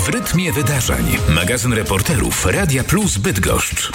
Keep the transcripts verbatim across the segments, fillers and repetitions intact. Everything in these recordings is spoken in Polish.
W rytmie wydarzeń. Magazyn reporterów Radia Plus Bydgoszcz.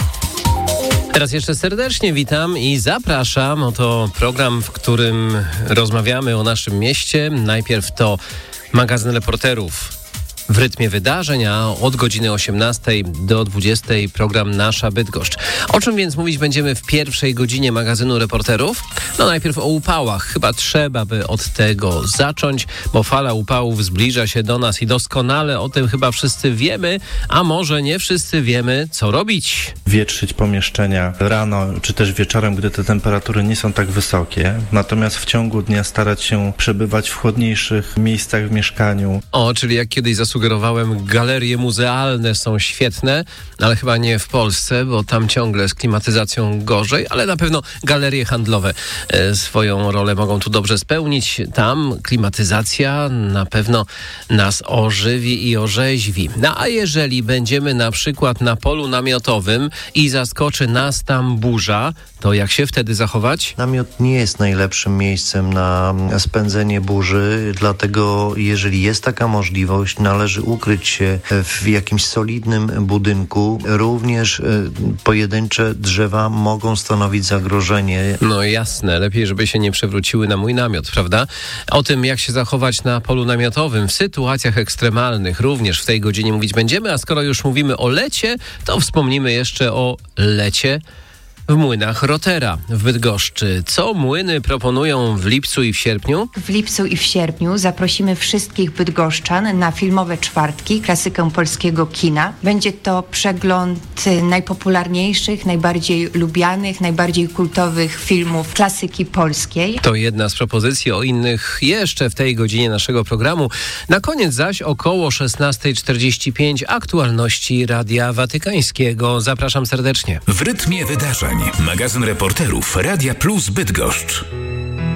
Teraz jeszcze serdecznie witam i zapraszam. Oto program, w którym rozmawiamy o naszym mieście. Najpierw to magazyn reporterów w rytmie wydarzeń, a od godziny osiemnastej do dwudziestej program Nasza Bydgoszcz. O czym więc mówić będziemy w pierwszej godzinie magazynu reporterów? No najpierw o upałach. Chyba trzeba by od tego zacząć, bo fala upałów zbliża się do nas i doskonale o tym chyba wszyscy wiemy, a może nie wszyscy wiemy, co robić. Wietrzyć pomieszczenia rano czy też wieczorem, gdy te temperatury nie są tak wysokie. Natomiast w ciągu dnia starać się przebywać w chłodniejszych miejscach w mieszkaniu. O, czyli jak kiedyś zasłuchałem, Sugerowałem, galerie muzealne są świetne, ale chyba nie w Polsce, bo tam ciągle z klimatyzacją gorzej, ale na pewno galerie handlowe e, swoją rolę mogą tu dobrze spełnić. Tam klimatyzacja na pewno nas ożywi i orzeźwi. No a jeżeli będziemy na przykład na polu namiotowym i zaskoczy nas tam burza, to jak się wtedy zachować? Namiot nie jest najlepszym miejscem na spędzenie burzy, dlatego jeżeli jest taka możliwość, należy ukryć się w jakimś solidnym budynku. Również y, pojedyncze drzewa mogą stanowić zagrożenie. No jasne, lepiej, żeby się nie przewróciły na mój namiot, prawda? O tym, jak się zachować na polu namiotowym w sytuacjach ekstremalnych, również w tej godzinie mówić będziemy, a skoro już mówimy o lecie, to wspomnimy jeszcze o lecie w młynach Rotera w Bydgoszczy. Co młyny proponują w lipcu i w sierpniu? W lipcu i w sierpniu zaprosimy wszystkich bydgoszczan na filmowe czwartki, klasykę polskiego kina. Będzie to przegląd najpopularniejszych, najbardziej lubianych, najbardziej kultowych filmów klasyki polskiej. To jedna z propozycji, o innych jeszcze w tej godzinie naszego programu. Na koniec zaś około szesnasta czterdzieści pięć aktualności Radia Watykańskiego. Zapraszam serdecznie. W rytmie wydarzeń. Magazyn reporterów Radia Plus Bydgoszcz.